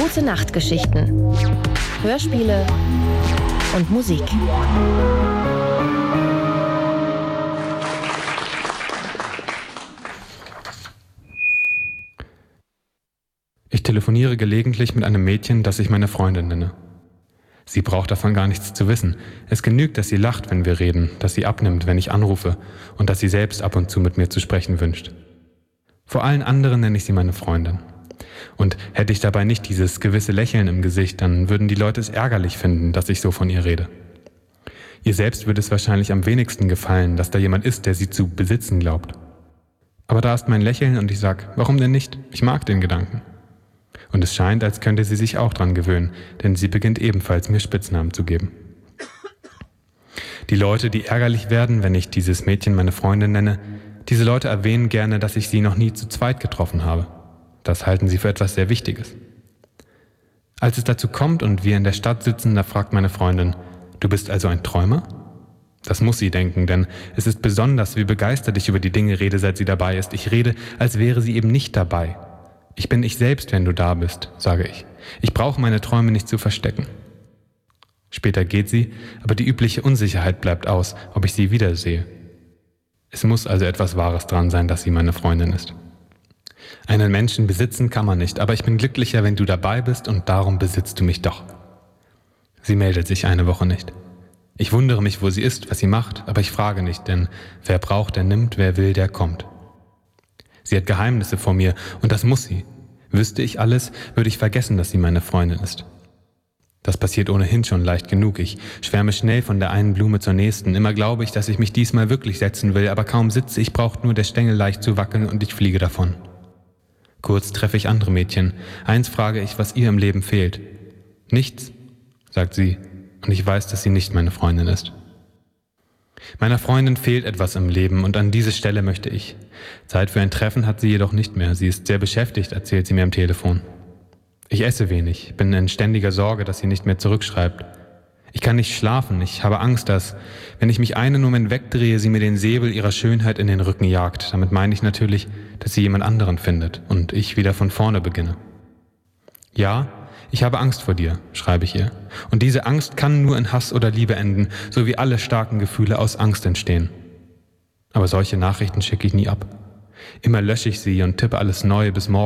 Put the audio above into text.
Gute-Nacht-Geschichten, Hörspiele und Musik. Ich telefoniere gelegentlich mit einem Mädchen, das ich meine Freundin nenne. Sie braucht davon gar nichts zu wissen. Es genügt, dass sie lacht, wenn wir reden, dass sie abnimmt, wenn ich anrufe und dass sie selbst ab und zu mit mir zu sprechen wünscht. Vor allen anderen nenne ich sie meine Freundin. Und hätte ich dabei nicht dieses gewisse Lächeln im Gesicht, dann würden die Leute es ärgerlich finden, dass ich so von ihr rede. Ihr selbst würde es wahrscheinlich am wenigsten gefallen, dass da jemand ist, der sie zu besitzen glaubt. Aber da ist mein Lächeln und ich sag, warum denn nicht? Ich mag den Gedanken. Und es scheint, als könnte sie sich auch dran gewöhnen, denn sie beginnt ebenfalls mir Spitznamen zu geben. Die Leute, die ärgerlich werden, wenn ich dieses Mädchen meine Freundin nenne, diese Leute erwähnen gerne, dass ich sie noch nie zu zweit getroffen habe. Das halten sie für etwas sehr Wichtiges. Als es dazu kommt und wir in der Stadt sitzen, da fragt meine Freundin, du bist also ein Träumer? Das muss sie denken, denn es ist besonders, wie begeistert ich über die Dinge rede, seit sie dabei ist. Ich rede, als wäre sie eben nicht dabei. Ich bin ich selbst, wenn du da bist, sage ich. Ich brauche meine Träume nicht zu verstecken. Später geht sie, aber die übliche Unsicherheit bleibt aus, ob ich sie wiedersehe. Es muss also etwas Wahres dran sein, dass sie meine Freundin ist. Einen Menschen besitzen kann man nicht, aber ich bin glücklicher, wenn du dabei bist und darum besitzt du mich doch. Sie meldet sich eine Woche nicht. Ich wundere mich, wo sie ist, was sie macht, aber ich frage nicht, denn wer braucht, der nimmt, wer will, der kommt. Sie hat Geheimnisse vor mir und das muss sie. Wüsste ich alles, würde ich vergessen, dass sie meine Freundin ist. Das passiert ohnehin schon leicht genug. Ich schwärme schnell von der einen Blume zur nächsten. Immer glaube ich, dass ich mich diesmal wirklich setzen will, aber kaum sitze ich, braucht nur der Stängel leicht zu wackeln und ich fliege davon. Kurz treffe ich andere Mädchen. Eins frage ich, was ihr im Leben fehlt. Nichts, sagt sie, und ich weiß, dass sie nicht meine Freundin ist. Meiner Freundin fehlt etwas im Leben und an diese Stelle möchte ich. Zeit für ein Treffen hat sie jedoch nicht mehr. Sie ist sehr beschäftigt, erzählt sie mir am Telefon. Ich esse wenig, bin in ständiger Sorge, dass sie nicht mehr zurückschreibt. Ich kann nicht schlafen, ich habe Angst, dass, wenn ich mich einen Moment wegdrehe, sie mir den Säbel ihrer Schönheit in den Rücken jagt. Damit meine ich natürlich, dass sie jemand anderen findet und ich wieder von vorne beginne. Ja, ich habe Angst vor dir, schreibe ich ihr. Und diese Angst kann nur in Hass oder Liebe enden, so wie alle starken Gefühle aus Angst entstehen. Aber solche Nachrichten schicke ich nie ab. Immer lösche ich sie und tippe alles neu bis morgen.